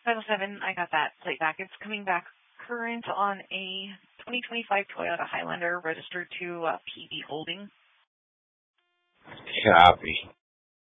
507, I got that plate back. It's coming back current on a 2025 Toyota Highlander registered to PB Holding. Copy.